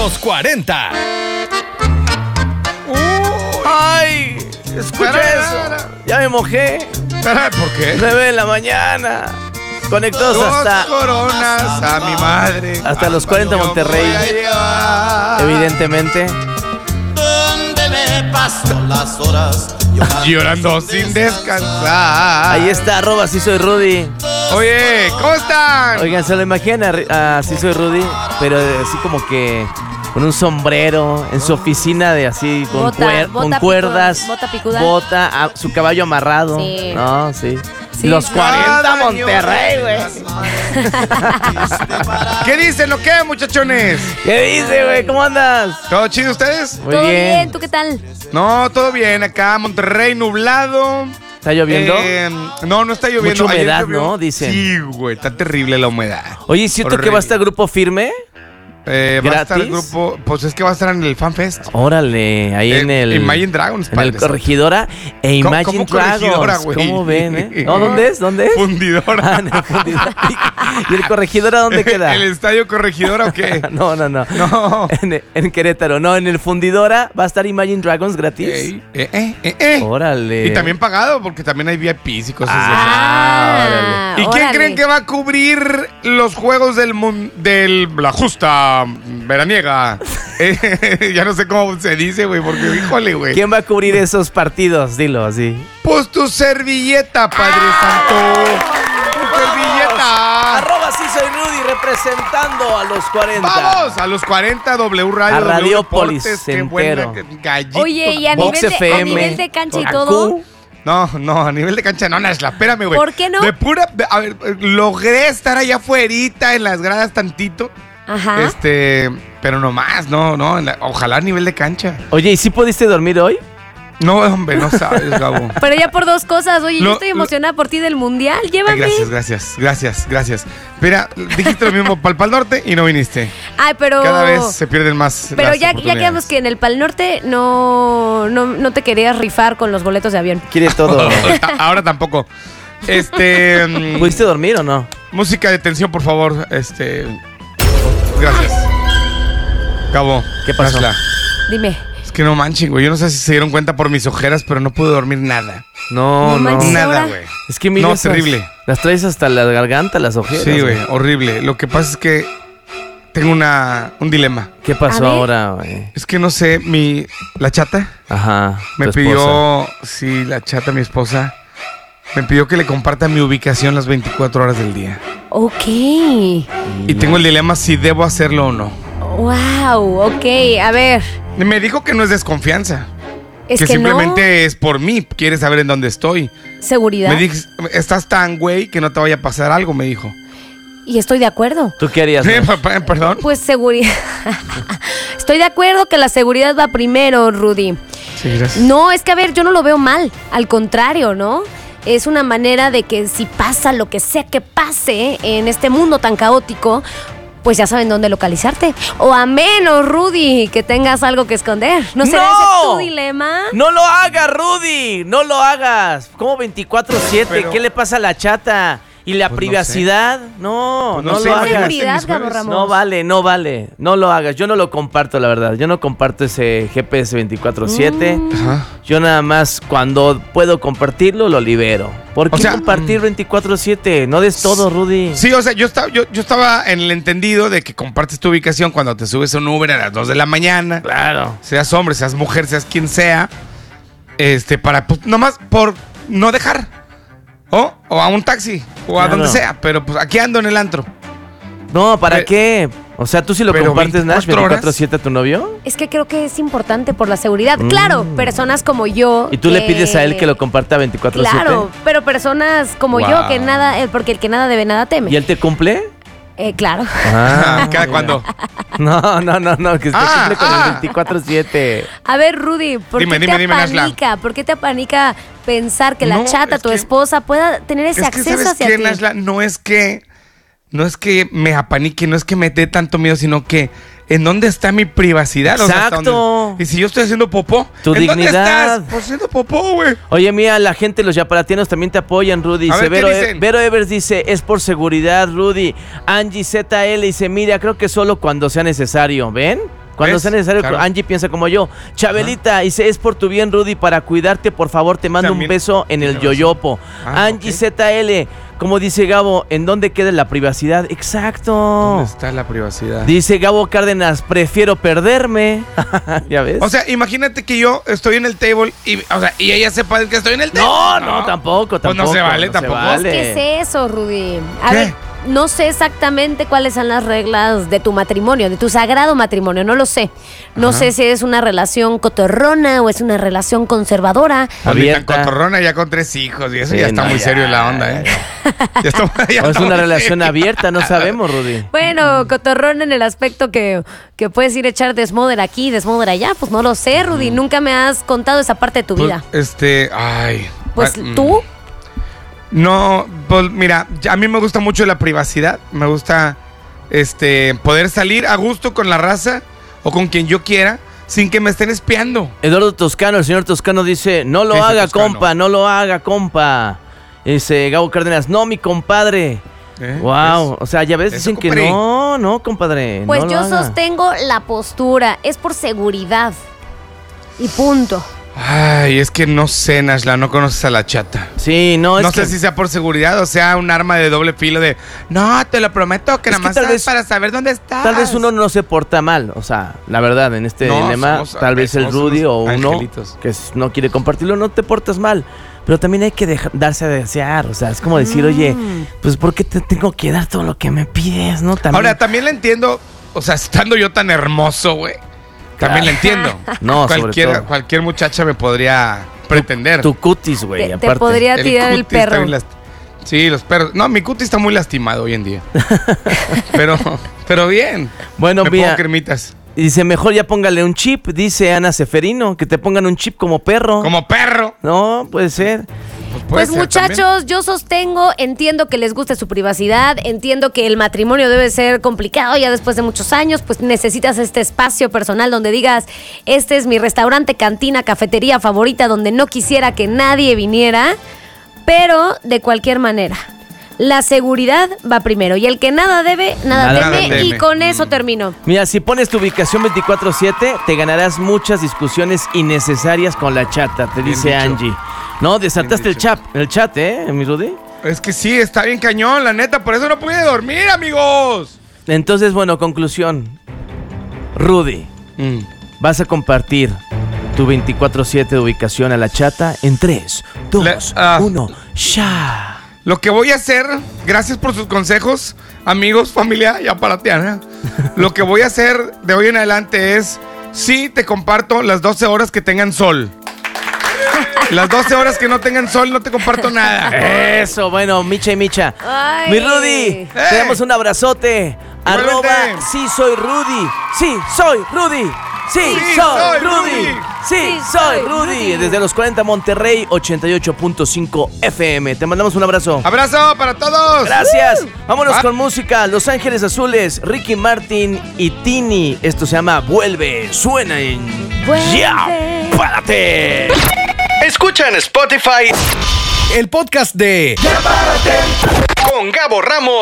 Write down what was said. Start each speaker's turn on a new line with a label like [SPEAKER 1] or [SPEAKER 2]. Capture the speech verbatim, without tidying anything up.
[SPEAKER 1] Los cuarenta.
[SPEAKER 2] Uy.
[SPEAKER 3] ¡Ay! Escucha eso. Ya me mojé.
[SPEAKER 2] ¿Por qué?
[SPEAKER 3] nueve de la mañana. Conectados
[SPEAKER 2] Dos
[SPEAKER 3] hasta...
[SPEAKER 2] coronas a mi madre.
[SPEAKER 3] Hasta los cuarenta Monterrey. Evidentemente.
[SPEAKER 4] Donde me paso las horas
[SPEAKER 2] llorando sin descansar.
[SPEAKER 3] Ahí está, arroba sí soy Rudy.
[SPEAKER 2] Oye, ¿cómo están?
[SPEAKER 3] Oigan, se lo imaginan a, a sí soy Rudy, pero así como que con un sombrero en su oficina de así con,
[SPEAKER 5] Bota,
[SPEAKER 3] cuer-
[SPEAKER 5] bota
[SPEAKER 3] con cuerdas,
[SPEAKER 5] picuda, bota picuda.
[SPEAKER 3] bota, a, su caballo amarrado.
[SPEAKER 5] Sí.
[SPEAKER 3] No, sí.
[SPEAKER 5] Sí,
[SPEAKER 3] Los
[SPEAKER 5] sí.
[SPEAKER 3] cuarenta Monterrey, güey.
[SPEAKER 2] ¿Qué dicen o qué, muchachones?
[SPEAKER 3] ¿Qué dice, güey? ¿Cómo andas?
[SPEAKER 2] ¿Todo chido ustedes?
[SPEAKER 3] Muy
[SPEAKER 5] Todo bien.
[SPEAKER 3] bien.
[SPEAKER 5] ¿Tú qué tal?
[SPEAKER 2] No, todo bien. Acá Monterrey nublado.
[SPEAKER 3] ¿Está lloviendo?
[SPEAKER 2] Eh, no, no está lloviendo.
[SPEAKER 3] Mucha
[SPEAKER 2] Ayer
[SPEAKER 3] humedad,
[SPEAKER 2] llovió.
[SPEAKER 3] ¿no? Dicen.
[SPEAKER 2] Sí, güey, está terrible la humedad.
[SPEAKER 3] Oye, ¿siento que
[SPEAKER 2] Horrible.
[SPEAKER 3] va a estar Grupo Firme?
[SPEAKER 2] Eh, va a estar el
[SPEAKER 3] ¿Gratis?
[SPEAKER 2] grupo, pues es que va a estar en el FanFest.
[SPEAKER 3] Órale, ahí
[SPEAKER 2] Eh,
[SPEAKER 3] en el...
[SPEAKER 2] Imagine Dragons,
[SPEAKER 3] En el
[SPEAKER 2] padres.
[SPEAKER 3] Corregidora e
[SPEAKER 2] ¿Cómo-
[SPEAKER 3] Imagine
[SPEAKER 2] cómo Corregidora,
[SPEAKER 3] Dragons.
[SPEAKER 2] güey?
[SPEAKER 3] ¿Cómo ven, eh? No, ¿dónde es? ¿Dónde es?
[SPEAKER 2] Fundidora.
[SPEAKER 3] Ah, en el Fundidora. ¿Y el Corregidora dónde queda?
[SPEAKER 2] ¿El estadio Corregidora o qué?
[SPEAKER 3] No, no, no.
[SPEAKER 2] No.
[SPEAKER 3] En, en Querétaro. No, en el Fundidora va a estar Imagine Dragons gratis.
[SPEAKER 2] Ey, eh, eh, eh, eh.
[SPEAKER 3] Órale.
[SPEAKER 2] Y también pagado, porque también hay V I Ps y cosas
[SPEAKER 3] Ah,
[SPEAKER 2] así.
[SPEAKER 5] órale.
[SPEAKER 2] ¿Y quién
[SPEAKER 5] órale.
[SPEAKER 2] creen que va a cubrir los juegos del mun- del la justa veraniega? Eh, ya no sé cómo se dice, güey, porque híjole, güey.
[SPEAKER 3] ¿Quién va a cubrir esos partidos? Dilo así.
[SPEAKER 2] Pues tu servilleta, Padre Santo. Tu servilleta.
[SPEAKER 3] Arroba sí soy Rudy representando a los cuarenta.
[SPEAKER 2] Vamos a los cuarenta W Radio.
[SPEAKER 3] A
[SPEAKER 2] W
[SPEAKER 3] Radiopolis
[SPEAKER 2] Deportes, qué
[SPEAKER 3] entero.
[SPEAKER 2] buena, qué gallito.
[SPEAKER 5] Oye, y a
[SPEAKER 3] Vox
[SPEAKER 5] nivel, de, a
[SPEAKER 3] F M,
[SPEAKER 5] nivel de cancha y
[SPEAKER 3] A
[SPEAKER 5] todo.
[SPEAKER 3] Q.
[SPEAKER 2] No, no, a nivel de cancha no, Nashla, espérame, güey.
[SPEAKER 5] ¿Por qué no?
[SPEAKER 2] De pura, de- a ver, logré estar allá afuerita en las gradas tantito.
[SPEAKER 5] Ajá.
[SPEAKER 2] Este, pero no más, no, no, en la- ojalá a nivel de cancha.
[SPEAKER 3] Oye, ¿y sí pudiste dormir hoy?
[SPEAKER 2] No, hombre, no sabes, Gabo.
[SPEAKER 5] Pero ya por dos cosas. Oye,
[SPEAKER 2] Lo-
[SPEAKER 5] yo estoy emocionada por ti del mundial.
[SPEAKER 2] Ay,
[SPEAKER 5] Llévame.
[SPEAKER 2] gracias, gracias, gracias, gracias. Mira, dijiste lo mismo para el Pal Norte y no viniste.
[SPEAKER 5] Ay, pero.
[SPEAKER 2] Cada vez se pierden más.
[SPEAKER 5] Pero
[SPEAKER 2] las
[SPEAKER 5] ya, ya
[SPEAKER 2] oportunidades.
[SPEAKER 5] quedamos que en el Pal Norte no, no, no te querías rifar con los boletos de avión.
[SPEAKER 3] Quiere todo.
[SPEAKER 2] Ahora tampoco. Este. mm,
[SPEAKER 3] ¿Pudiste dormir o no?
[SPEAKER 2] música de tensión, por favor. Este. Gracias. Cabo.
[SPEAKER 3] ¿Qué pasó?
[SPEAKER 2] Nashla,
[SPEAKER 5] Dime.
[SPEAKER 2] es que no manchen, güey. Yo no sé si se dieron cuenta por mis ojeras, pero no pude dormir nada.
[SPEAKER 3] No,
[SPEAKER 5] No
[SPEAKER 3] no.
[SPEAKER 5] manches.
[SPEAKER 2] Nada,
[SPEAKER 5] ahora?
[SPEAKER 2] güey.
[SPEAKER 3] Es que mira,
[SPEAKER 2] No,
[SPEAKER 3] esas-
[SPEAKER 2] terrible.
[SPEAKER 3] Las traes hasta la garganta, las ojeras.
[SPEAKER 2] Sí, güey, horrible. Lo que pasa es que tengo una, un dilema.
[SPEAKER 3] ¿Qué pasó
[SPEAKER 5] A ver.
[SPEAKER 3] ahora, güey?
[SPEAKER 2] Es que no sé, mi. La chata
[SPEAKER 3] Ajá.
[SPEAKER 2] me
[SPEAKER 3] tu esposa.
[SPEAKER 2] pidió. Sí, la chata, mi esposa. Me pidió que le comparta mi ubicación las veinticuatro horas del día.
[SPEAKER 5] Ok.
[SPEAKER 2] Y tengo el dilema si debo hacerlo o no.
[SPEAKER 5] Wow. Ok. A ver.
[SPEAKER 2] Me dijo que no es desconfianza.
[SPEAKER 5] Es
[SPEAKER 2] que,
[SPEAKER 5] que,
[SPEAKER 2] simplemente es por mí. Quiere saber en dónde estoy.
[SPEAKER 5] no. Seguridad.
[SPEAKER 2] Me dijo, estás tan güey que no te vaya a pasar algo, me dijo.
[SPEAKER 5] Y estoy de acuerdo.
[SPEAKER 3] ¿Tú qué harías?
[SPEAKER 2] Eh,
[SPEAKER 3] Nash?
[SPEAKER 2] papá, Perdón.
[SPEAKER 5] Pues seguridad. Estoy de acuerdo que la seguridad va primero, Rudy.
[SPEAKER 2] Sí, gracias.
[SPEAKER 5] No, es que a ver, yo no lo veo mal. Al contrario, ¿no? Es una manera de que si pasa lo que sea que pase en este mundo tan caótico, pues ya saben dónde localizarte. O a menos, Rudy, que tengas algo que esconder. ¿No será
[SPEAKER 3] ¡No!
[SPEAKER 5] ese tu dilema?
[SPEAKER 3] ¡No lo hagas, Rudy! ¡No lo hagas! ¿Cómo veinticuatro siete?
[SPEAKER 2] Pero-
[SPEAKER 3] ¿Qué le pasa a la chata? ¿Y la
[SPEAKER 2] Pues no
[SPEAKER 3] privacidad? No,
[SPEAKER 2] Pues
[SPEAKER 3] no,
[SPEAKER 2] no sé,
[SPEAKER 3] lo
[SPEAKER 2] imagínate
[SPEAKER 3] hagas.
[SPEAKER 5] Seguridad,
[SPEAKER 2] mis
[SPEAKER 5] Gabo
[SPEAKER 2] jueves.
[SPEAKER 5] Ramos.
[SPEAKER 3] No vale, no vale. No lo hagas. Yo no lo comparto, la verdad. Yo no comparto ese G P S veinticuatro siete.
[SPEAKER 5] Mm.
[SPEAKER 2] Ajá.
[SPEAKER 3] Yo nada más cuando puedo compartirlo, lo libero. ¿Por qué
[SPEAKER 2] O sea,
[SPEAKER 3] compartir veinticuatro siete? No des todo, Rudy.
[SPEAKER 2] Sí, o sea, yo estaba, yo, yo estaba en el entendido de que compartes tu ubicación cuando te subes a un Uber a las dos de la mañana.
[SPEAKER 3] Claro.
[SPEAKER 2] Seas hombre, seas mujer, seas quien sea. Este, para, pues, nomás por no dejar. O, o a un taxi, o a
[SPEAKER 3] Claro.
[SPEAKER 2] donde sea. Pero pues aquí ando en el antro.
[SPEAKER 3] No, ¿para
[SPEAKER 2] Pero-
[SPEAKER 3] qué? O sea, ¿tú sí lo
[SPEAKER 2] pero
[SPEAKER 3] compartes, Nash,
[SPEAKER 2] veinticuatro horas.
[SPEAKER 3] veinticuatro siete a tu novio?
[SPEAKER 5] Es que creo que es importante por la seguridad.
[SPEAKER 3] Mm.
[SPEAKER 5] Claro, personas como yo.
[SPEAKER 3] ¿Y tú le pides a él que lo comparta veinticuatro siete?
[SPEAKER 5] Claro, pero personas como
[SPEAKER 2] Wow.
[SPEAKER 5] yo que nada, eh, porque el que nada debe nada teme.
[SPEAKER 3] ¿Y él te cumple?
[SPEAKER 5] Eh, claro.
[SPEAKER 3] Ah,
[SPEAKER 2] ¿Cada
[SPEAKER 3] mira.
[SPEAKER 2] cuándo?
[SPEAKER 3] No, no, no, no, que se
[SPEAKER 2] Ah,
[SPEAKER 3] cumple con
[SPEAKER 2] ah.
[SPEAKER 3] el veinticuatro siete.
[SPEAKER 5] A ver, Rudy, ¿por
[SPEAKER 2] Dime,
[SPEAKER 5] qué
[SPEAKER 2] dime,
[SPEAKER 5] te
[SPEAKER 2] dime, Nashla.
[SPEAKER 5] apanica? ¿Por qué te apanica pensar que la
[SPEAKER 2] No,
[SPEAKER 5] chata,
[SPEAKER 2] es
[SPEAKER 5] tu
[SPEAKER 2] que-
[SPEAKER 5] esposa, pueda tener ese
[SPEAKER 2] Es que,
[SPEAKER 5] acceso
[SPEAKER 2] ¿sabes
[SPEAKER 5] hacia
[SPEAKER 2] qué,
[SPEAKER 5] ti?
[SPEAKER 2] Nashla? No es que, no es que me apanique, no es que me dé tanto miedo, sino que ¿en dónde está mi privacidad? O sea, hasta
[SPEAKER 3] Exacto.
[SPEAKER 2] dónde- y si yo estoy haciendo popó,
[SPEAKER 3] Tu
[SPEAKER 2] ¿en
[SPEAKER 3] dignidad.
[SPEAKER 2] dónde estás? Pues haciendo popó, güey.
[SPEAKER 3] Oye, mira, la gente, los yaparatianos también te apoyan, Rudy.
[SPEAKER 2] A
[SPEAKER 3] Dice,
[SPEAKER 2] ver, ¿qué
[SPEAKER 3] Vero,
[SPEAKER 2] dicen?
[SPEAKER 3] Vero Evers dice, es por seguridad, Rudy. Angie Z L dice, mira, creo que solo cuando sea necesario. ¿Ven? Cuando
[SPEAKER 2] ¿Ves?
[SPEAKER 3] sea necesario,
[SPEAKER 2] Claro.
[SPEAKER 3] Angie piensa como yo. Chabelita, dice, es por tu bien, Rudy, para cuidarte, por favor, te mando
[SPEAKER 2] También
[SPEAKER 3] un beso en el
[SPEAKER 2] tiene razón.
[SPEAKER 3] yoyopo.
[SPEAKER 2] Ah,
[SPEAKER 3] Angie
[SPEAKER 2] ok.
[SPEAKER 3] Z L, como dice Gabo, ¿en dónde queda la privacidad? Exacto.
[SPEAKER 2] ¿Dónde está la privacidad?
[SPEAKER 3] Dice Gabo Cárdenas, prefiero perderme. ¿Ya ves?
[SPEAKER 2] O sea, imagínate que yo estoy en el table y, o sea, y ella sepa que estoy en el table.
[SPEAKER 3] no, no, tampoco,
[SPEAKER 2] Pues
[SPEAKER 3] tampoco.
[SPEAKER 2] no se vale,
[SPEAKER 3] se
[SPEAKER 2] tampoco.
[SPEAKER 3] vale.
[SPEAKER 5] ¿Qué es eso, Rudy? A
[SPEAKER 2] ¿Qué?
[SPEAKER 5] ver, no sé exactamente cuáles son las reglas de tu matrimonio, de tu sagrado matrimonio, no lo sé. No
[SPEAKER 2] Ajá.
[SPEAKER 5] sé si es una relación cotorrona o es una relación conservadora.
[SPEAKER 2] Pues ni tan
[SPEAKER 3] Abierta.
[SPEAKER 2] cotorrona ya con tres hijos y eso
[SPEAKER 3] Sí,
[SPEAKER 2] ya está
[SPEAKER 3] no,
[SPEAKER 2] muy
[SPEAKER 3] ya,
[SPEAKER 2] serio la onda, ¿eh? Ya está, ya
[SPEAKER 3] O es
[SPEAKER 2] está
[SPEAKER 3] una
[SPEAKER 2] muy
[SPEAKER 3] relación
[SPEAKER 2] serio.
[SPEAKER 3] abierta, no sabemos, Rudy.
[SPEAKER 5] Bueno, cotorrona en el aspecto que, que puedes ir a echar desmoder aquí, desmoder allá, pues no lo sé, Rudy. Nunca me has contado esa parte de tu
[SPEAKER 2] Pues,
[SPEAKER 5] vida.
[SPEAKER 2] este, ay.
[SPEAKER 5] Pues
[SPEAKER 2] ah, mm.
[SPEAKER 5] tú,
[SPEAKER 2] No, pues mira, ya- a mí me gusta mucho la privacidad. Me gusta este poder salir a gusto con la raza o con quien yo quiera sin que me estén espiando.
[SPEAKER 3] Eduardo Toscano, el señor Toscano dice, no lo
[SPEAKER 2] ¿Qué dice
[SPEAKER 3] haga,
[SPEAKER 2] Toscano?
[SPEAKER 3] compa, no lo haga, compa. Dice Gabo Cárdenas, no, mi compadre.
[SPEAKER 2] ¿Eh?
[SPEAKER 3] Wow,
[SPEAKER 2] ¿Ves?
[SPEAKER 3] o sea, ya ves,
[SPEAKER 2] Eso,
[SPEAKER 3] dicen que
[SPEAKER 2] compadre.
[SPEAKER 3] no, no, compadre.
[SPEAKER 5] pues
[SPEAKER 3] no lo
[SPEAKER 5] yo
[SPEAKER 3] haga.
[SPEAKER 5] sostengo la postura, es por seguridad. Y punto.
[SPEAKER 2] Ay, es que no sé, Nashla, no conoces a la chata.
[SPEAKER 3] Sí, no, es
[SPEAKER 2] No
[SPEAKER 3] que...
[SPEAKER 2] sé si sea por seguridad o sea un arma de doble filo de no, te lo prometo que
[SPEAKER 3] Es
[SPEAKER 2] nada
[SPEAKER 3] que
[SPEAKER 2] más
[SPEAKER 3] tal
[SPEAKER 2] es
[SPEAKER 3] vez-
[SPEAKER 2] para saber dónde estás.
[SPEAKER 3] Tal vez uno no se porta mal, o sea, la verdad, en este
[SPEAKER 2] No,
[SPEAKER 3] dilema,
[SPEAKER 2] somos-
[SPEAKER 3] tal vez el
[SPEAKER 2] somos
[SPEAKER 3] Rudy o
[SPEAKER 2] unos
[SPEAKER 3] uno
[SPEAKER 2] angelitos.
[SPEAKER 3] que s- no quiere compartirlo, no te portas mal. Pero también hay que deja- darse a desear, o sea, es como decir, oye, pues ¿por qué te tengo que dar todo lo que me pides, no? También,
[SPEAKER 2] Ahora, también le entiendo, o sea, estando yo tan hermoso, güey. También le entiendo.
[SPEAKER 3] No, sobre
[SPEAKER 2] cualquier,
[SPEAKER 3] todo.
[SPEAKER 2] cualquier muchacha me podría pretender.
[SPEAKER 3] tu cutis, güey,
[SPEAKER 5] Te, te
[SPEAKER 3] aparte.
[SPEAKER 5] podría tirar el
[SPEAKER 2] cutis está
[SPEAKER 5] perro.
[SPEAKER 2] bien last- Sí, los perros. No, mi cutis está muy lastimado hoy en día. pero, pero bien.
[SPEAKER 3] Bueno,
[SPEAKER 2] me
[SPEAKER 3] mira,
[SPEAKER 2] pongo cremitas.
[SPEAKER 3] dice, mejor ya póngale un chip, dice Ana Seferino, que te pongan un chip como perro.
[SPEAKER 2] Como perro.
[SPEAKER 3] No, puede ser.
[SPEAKER 2] Pues, puede
[SPEAKER 5] Pues
[SPEAKER 2] ser
[SPEAKER 5] muchachos,
[SPEAKER 2] también.
[SPEAKER 5] yo sostengo, entiendo que les guste su privacidad, entiendo que el matrimonio debe ser complicado ya después de muchos años, pues necesitas este espacio personal donde digas, este es mi restaurante, cantina, cafetería favorita donde no quisiera que nadie viniera, pero de cualquier manera, la seguridad va primero y el que nada debe, nada,
[SPEAKER 3] Nada
[SPEAKER 5] teme,
[SPEAKER 2] teme.
[SPEAKER 5] y con eso termino.
[SPEAKER 3] Mira, si pones tu ubicación veinticuatro siete, te ganarás muchas discusiones innecesarias con la chata, te
[SPEAKER 2] Bien
[SPEAKER 3] dice
[SPEAKER 2] dicho.
[SPEAKER 3] Angie. No, desataste el
[SPEAKER 2] dicho.
[SPEAKER 3] chat, el chat, ¿eh, mi Rudy?
[SPEAKER 2] Es que sí, está bien cañón, la neta. Por eso no pude dormir, amigos.
[SPEAKER 3] Entonces, bueno, conclusión. Rudy,
[SPEAKER 2] Mm.
[SPEAKER 3] vas a compartir tu veinticuatro siete de ubicación a la chata en tres, dos,
[SPEAKER 2] Le- ah.
[SPEAKER 3] uno, ya.
[SPEAKER 2] Lo que voy a hacer, gracias por sus consejos, amigos, familia, ya para Tiana. Lo que voy a hacer de hoy en adelante es, sí, te comparto las doce horas que tengan sol. Las doce horas que no tengan sol, no te comparto nada.
[SPEAKER 3] Eso, bueno, Micha y Micha.
[SPEAKER 5] Ay.
[SPEAKER 3] Mi Rudy, te damos un abrazote.
[SPEAKER 2] Igualmente.
[SPEAKER 3] Arroba, sí soy Rudy. Sí, soy Rudy. Sí,
[SPEAKER 2] Sí,
[SPEAKER 3] soy
[SPEAKER 2] soy
[SPEAKER 3] Rudy.
[SPEAKER 2] Rudy.
[SPEAKER 3] Sí,
[SPEAKER 5] Sí,
[SPEAKER 3] soy
[SPEAKER 5] soy
[SPEAKER 3] Rudy.
[SPEAKER 5] Rudy.
[SPEAKER 3] Desde los cuarenta Monterrey, ochenta y ocho punto cinco F M. Te mandamos un abrazo.
[SPEAKER 2] Abrazo para todos.
[SPEAKER 3] Gracias. Vámonos
[SPEAKER 2] Ah.
[SPEAKER 3] con música. Los Ángeles Azules, Ricky Martin y Tini. Esto se llama Vuelve. Suena en
[SPEAKER 5] Vuelve.
[SPEAKER 3] Ya. Párate.
[SPEAKER 1] Escucha en Spotify el podcast de con Gabo Ramos